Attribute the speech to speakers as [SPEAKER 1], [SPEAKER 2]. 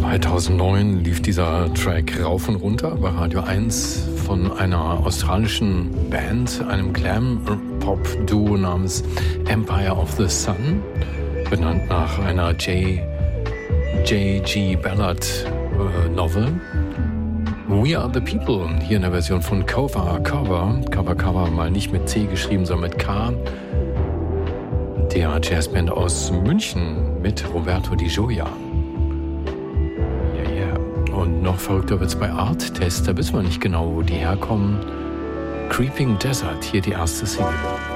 [SPEAKER 1] 2009 lief dieser Track rauf und runter bei Radio 1 von einer australischen Band, einem Glam-Pop-Duo namens Empire of the Sun, benannt nach einer J.G. Ballard Novel. We Are the People, hier in der Version von Cover mal nicht mit C geschrieben, sondern mit K. Der Jazzband aus München mit Roberto Di Gioia. Und noch verrückter wird's bei Art Test, da wissen wir nicht genau, wo die herkommen. Creeping Desert, hier die erste Single.